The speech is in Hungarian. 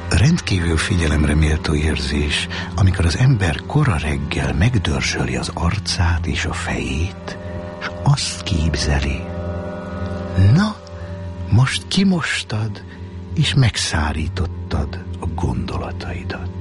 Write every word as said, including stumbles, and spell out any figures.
Rendkívül figyelemre méltó érzés, amikor az ember kora reggel megdörzsöli az arcát és a fejét, és azt képzeli: na, most kimostad, és megszárítottad a gondolataidat.